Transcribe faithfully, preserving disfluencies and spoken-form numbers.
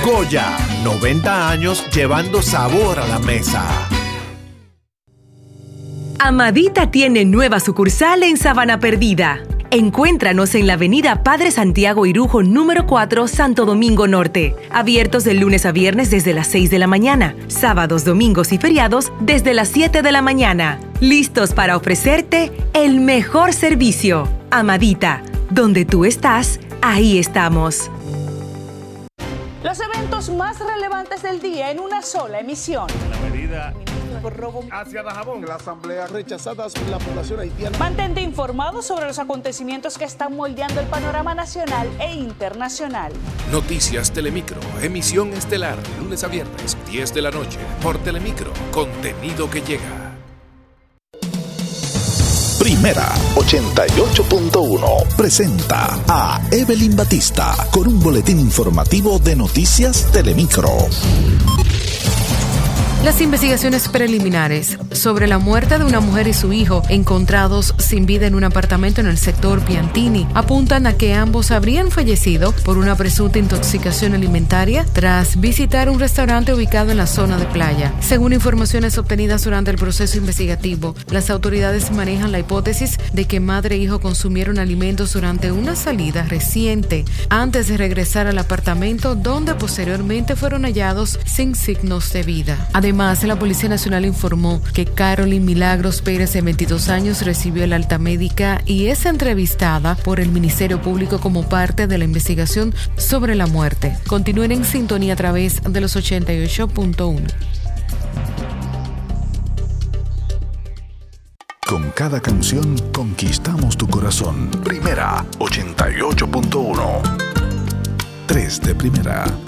Goya, noventa años llevando sabor a la mesa. Amadita tiene nueva sucursal en Sabana Perdida. Encuéntranos en la avenida Padre Santiago Irujo número cuatro, Santo Domingo Norte. Abiertos de lunes a viernes desde las seis de la mañana. Sábados, domingos y feriados desde las siete de la mañana. Listos para ofrecerte el mejor servicio. Amadita, donde tú estás, ahí estamos. Los eventos más relevantes del día en una sola emisión. La medida por robo hacia Dajabón. La asamblea rechazadas por la población haitiana. Mantente informado sobre los acontecimientos que están moldeando el panorama nacional e internacional. Noticias Telemicro, emisión estelar, lunes a viernes, diez de la noche, por Telemicro, contenido que llega. Primera ochenta y ocho punto uno presenta a Evelyn Batista con un boletín informativo de Noticias Telemicro. Las investigaciones preliminares sobre la muerte de una mujer y su hijo encontrados sin vida en un apartamento en el sector Piantini apuntan a que ambos habrían fallecido por una presunta intoxicación alimentaria tras visitar un restaurante ubicado en la zona de playa. Según informaciones obtenidas durante el proceso investigativo, las autoridades manejan la hipótesis de que madre e hijo consumieron alimentos durante una salida reciente antes de regresar al apartamento, donde posteriormente fueron hallados sin signos de vida. Además, la Policía Nacional informó que Carolyn Milagros Pérez, de veintidós años, recibió el alta médica y es entrevistada por el Ministerio Público como parte de la investigación sobre la muerte. Continúen en sintonía a través de los ochenta y ocho punto uno. Con cada canción conquistamos tu corazón. Primera ochenta y ocho punto uno. tres de primera.